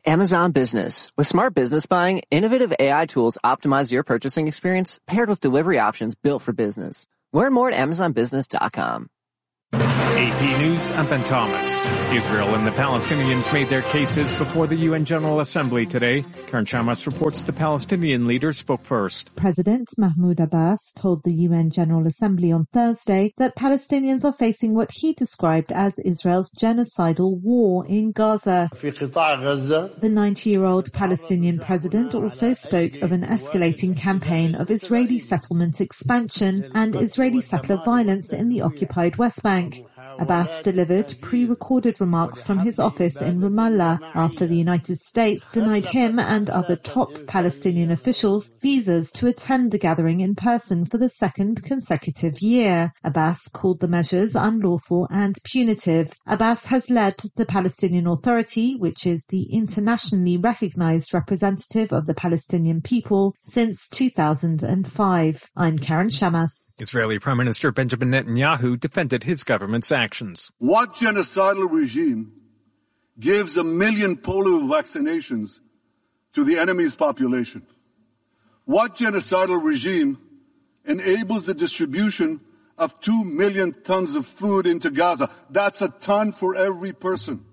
Amazon Business. With smart business buying, innovative AI tools optimize your purchasing experience paired with delivery options built for business. Learn more at amazonbusiness.com. AP News, I'm Ben Thomas. Israel and the Palestinians made their cases before the UN General Assembly today. Karen Shamas reports the Palestinian leader spoke first. President Mahmoud Abbas told the UN General Assembly on Thursday that Palestinians are facing what he described as Israel's genocidal war in Gaza. The 90-year-old Palestinian president also spoke of an escalating campaign of Israeli settlement expansion and Israeli settler violence in the occupied West Bank. Abbas delivered pre-recorded remarks from his office in Ramallah after the United States denied him and other top Palestinian officials visas to attend the gathering in person for the second consecutive year. Abbas called the measures unlawful and punitive. Abbas has led the Palestinian Authority, which is the internationally recognized representative of the Palestinian people, since 2005. I'm Karen Shamas. Israeli Prime Minister Benjamin Netanyahu defended his government's actions. What genocidal regime gives 1 million polio vaccinations to the enemy's population? What genocidal regime enables the distribution of 2 million tons of food into Gaza? That's a ton for every person.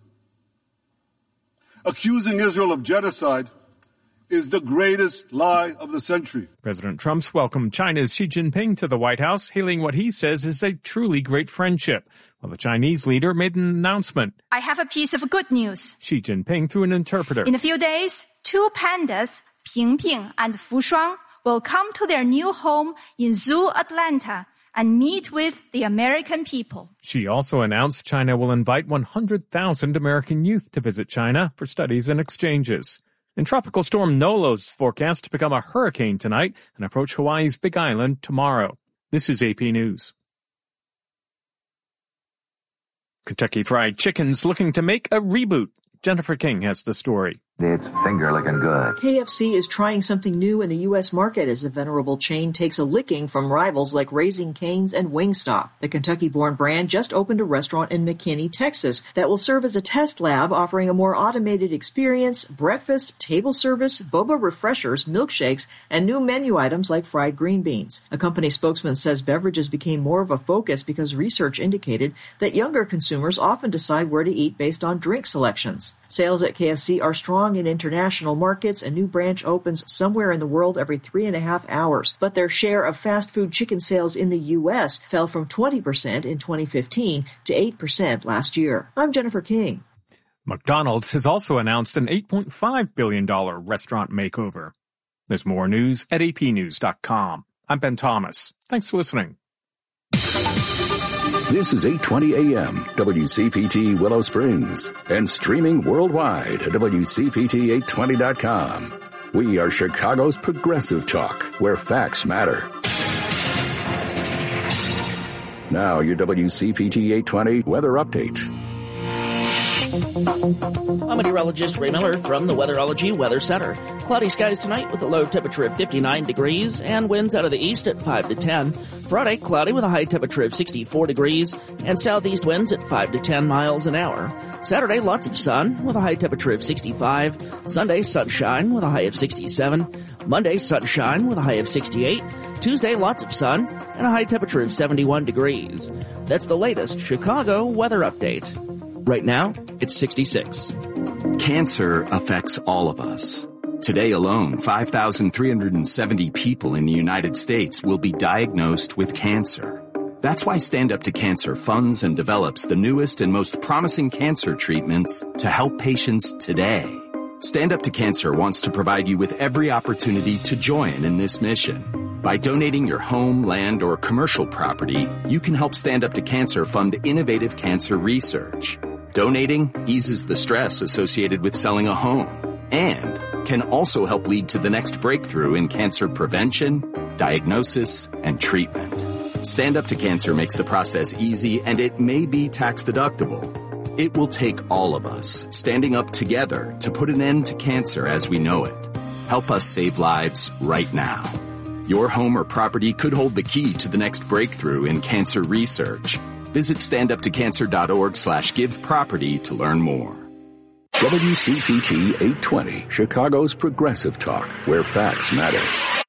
Accusing Israel of genocide is the greatest lie of the century. President Trump's welcomed China's Xi Jinping to the White House, hailing what he says is a truly great friendship. While the Chinese leader made an announcement. I have a piece of good news. Xi Jinping through an interpreter. In a few days, 2 pandas, Pingping and Fushuang, will come to their new home in Zoo Atlanta and meet with the American people. Xi also announced China will invite 100,000 American youth to visit China for studies and exchanges. And Tropical Storm Nolo's forecast to become a hurricane tonight and approach Hawaii's Big Island tomorrow. This is AP News. Kentucky Fried Chicken's looking to make a reboot. Jennifer King has the story. It's finger looking good. KFC is trying something new in the U.S. market as the venerable chain takes a licking from rivals like Raising Cane's and Wingstop. The Kentucky-born brand just opened a restaurant in McKinney, Texas, that will serve as a test lab, offering a more automated experience, breakfast, table service, boba refreshers, milkshakes, and new menu items like fried green beans. A company spokesman says beverages became more of a focus because research indicated that younger consumers often decide where to eat based on drink selections. Sales at KFC are strong in international markets. A new branch opens somewhere in the world every 3.5 hours. But their share of fast food chicken sales in the U.S. fell from 20% in 2015 to 8% last year. I'm Jennifer King. McDonald's has also announced an $8.5 billion restaurant makeover. There's more news at apnews.com. I'm Ben Thomas. Thanks for listening. This is 820 AM, WCPT Willow Springs, and streaming worldwide at WCPT820.com. We are Chicago's progressive talk, where facts matter. Now your WCPT 820 weather update. I'm meteorologist Ray Miller from the Weatherology Weather Center. Cloudy skies tonight with a low temperature of 59 degrees and winds out of the east at 5 to 10. Friday, cloudy with a high temperature of 64 degrees and southeast winds at 5 to 10 miles an hour. Saturday, lots of sun with a high temperature of 65. Sunday, sunshine with a high of 67. Monday, sunshine with a high of 68. Tuesday, lots of sun and a high temperature of 71 degrees. That's the latest Chicago weather update. Right now, it's 66. Cancer affects all of us. Today alone, 5,370 people in the United States will be diagnosed with cancer. That's why Stand Up to Cancer funds and develops the newest and most promising cancer treatments to help patients today. Stand Up to Cancer wants to provide you with every opportunity to join in this mission. By donating your home, land, or commercial property, you can help Stand Up to Cancer fund innovative cancer research. Donating eases the stress associated with selling a home and can also help lead to the next breakthrough in cancer prevention, diagnosis, and treatment. Stand Up to Cancer makes the process easy, and it may be tax deductible. It will take all of us standing up together to put an end to cancer as we know it. Help us save lives right now. Your home or property could hold the key to the next breakthrough in cancer research. Visit standuptocancer.org/giveproperty to learn more. WCPT 820, Chicago's progressive talk, where facts matter.